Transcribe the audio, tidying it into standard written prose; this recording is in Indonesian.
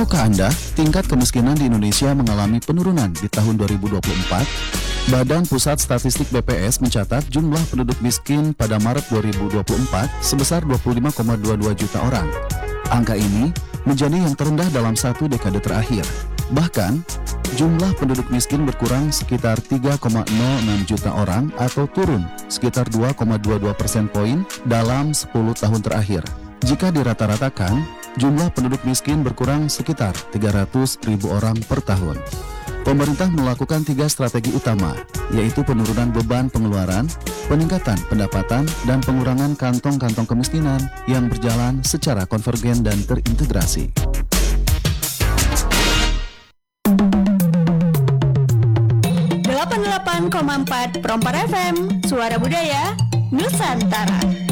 Tahukah Anda, tingkat kemiskinan di Indonesia mengalami penurunan di tahun 2024? Badan Pusat Statistik BPS mencatat jumlah penduduk miskin pada Maret 2024 sebesar 25,22 juta orang. Angka ini menjadi yang terendah dalam satu dekade terakhir. Bahkan, jumlah penduduk miskin berkurang sekitar 3,06 juta orang atau turun sekitar 2,22 persen poin dalam 10 tahun terakhir. Jika dirata-ratakan, jumlah penduduk miskin berkurang sekitar 300.000 orang per tahun. Pemerintah melakukan 3 strategi utama, yaitu penurunan beban pengeluaran, peningkatan pendapatan, dan pengurangan kantong-kantong kemiskinan yang berjalan secara konvergen dan terintegrasi. Delapan 88,4 Promper FM, Suara Budaya, Nusantara.